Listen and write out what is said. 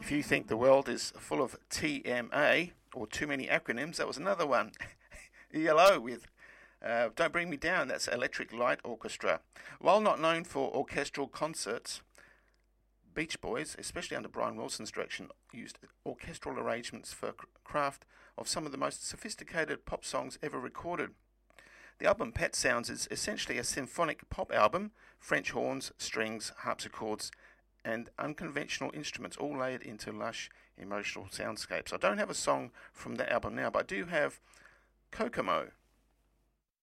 If you think the world is full of TMA, or too many acronyms, that was another one. ELO with Don't Bring Me Down, that's Electric Light Orchestra. While not known for orchestral concerts, Beach Boys, especially under Brian Wilson's direction, used orchestral arrangements for craft of some of the most sophisticated pop songs ever recorded. The album Pet Sounds is essentially a symphonic pop album, French horns, strings, harpsichords, and unconventional instruments all layered into lush, emotional soundscapes. I don't have a song from that album now, but I do have Kokomo.